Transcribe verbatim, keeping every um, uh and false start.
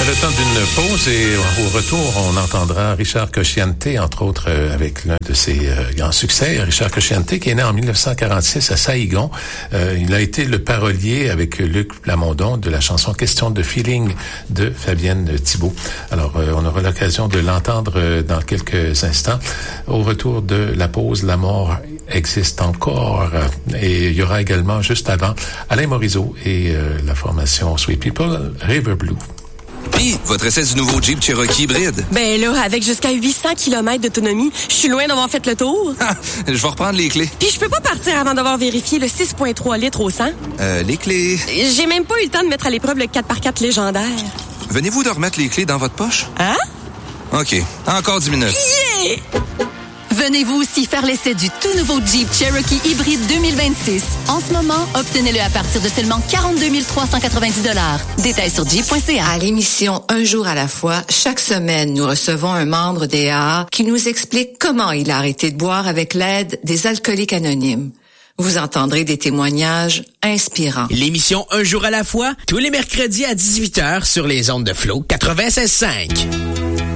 le temps d'une pause et au retour, on entendra Richard Cosciante, entre autres, euh, avec l'un de ses euh, grands succès. Richard Cosciante, qui est né en dix-neuf cent quarante-six à Saïgon. Euh, il a été le parolier avec Luc Plamondon de la chanson Question de feeling de Fabienne Thibault. Alors, euh, on aura l'occasion de l'entendre euh, dans quelques instants. Au retour de la pause, la mort existe encore. Et il y aura également, juste avant, Alain Morisot et euh, la formation Sweet People, River Blue. Puis, votre essai du nouveau Jeep Cherokee hybride. Ben là, avec jusqu'à huit cents kilomètres d'autonomie, je suis loin d'avoir fait le tour. Ah, je vais reprendre les clés. Puis je peux pas partir avant d'avoir vérifié le six virgule trois litres au cent. Euh, les clés... J'ai même pas eu le temps de mettre à l'épreuve le quatre par quatre légendaire. Venez-vous de remettre les clés dans votre poche? Hein? OK. Encore dix minutes. Yeah! Venez-vous aussi faire l'essai du tout nouveau Jeep Cherokee hybride deux mille vingt-six. En ce moment, obtenez-le à partir de seulement quarante-deux mille trois cent quatre-vingt-dix dollars. Détails sur jeep point c a. À l'émission Un jour à la fois, chaque semaine, nous recevons un membre des A A qui nous explique comment il a arrêté de boire avec l'aide des alcooliques anonymes. Vous entendrez des témoignages inspirants. L'émission Un jour à la fois, tous les mercredis à dix-huit heures sur les ondes de Flow quatre-vingt-seize virgule cinq.